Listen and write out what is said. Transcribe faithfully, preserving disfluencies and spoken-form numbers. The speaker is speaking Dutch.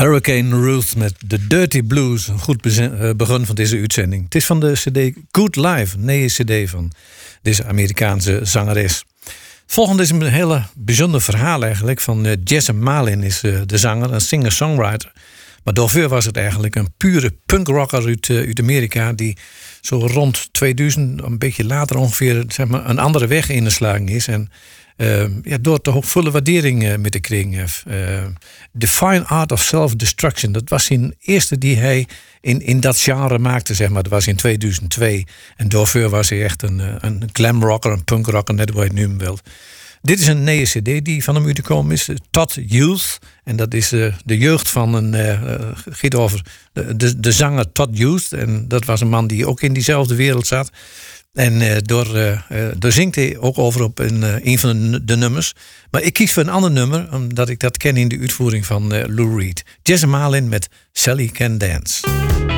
Hurricane Ruth met The Dirty Blues. Een goed begin van deze uitzending. Het is van de cd Good Life, een nieuwe cd van deze Amerikaanse zangeres. Volgende is een hele bijzonder verhaal eigenlijk. Van uh, Jesse Malin is uh, de zanger, een singer-songwriter. Maar daarvoor was het eigenlijk een pure punkrocker uit, uh, uit Amerika... die zo rond tweeduizend, een beetje later ongeveer... zeg maar, een andere weg ingeslagen is. En uh, ja, door toch ook volle waardering uh, met de kring heeft. Uh, The Fine Art of Self-Destruction, dat was zijn eerste die hij in, in dat genre maakte, zeg maar. Dat was in tweeduizend twee. En daarvoor was hij echt een, een glamrocker, een punkrocker, net hoe je het noemen wilt. Dit is een nieuwe cd die van hem uitgekomen is, Todd Youth. En dat is uh, de jeugd van een, uh, gaat over de, de, de zanger Todd Youth. En dat was een man die ook in diezelfde wereld zat. En uh, door, uh, uh, daar zingt hij ook over op een, uh, een van de, de nummers. Maar ik kies voor een ander nummer, omdat ik dat ken in de uitvoering van uh, Lou Reed. Jesse Malin met Sally Can Dance.